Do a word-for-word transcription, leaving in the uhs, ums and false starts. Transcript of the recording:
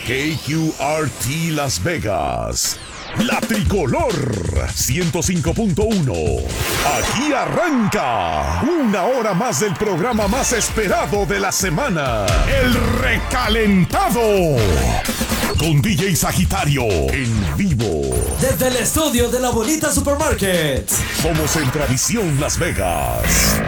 K Q R T Las Vegas, la tricolor ciento cinco punto uno. Aquí arranca una hora más del programa más esperado de la semana, El Recalentado, con D J Sagitario en vivo. Desde el estudio de la Bonita Supermarket. Somos en Tradición Las Vegas.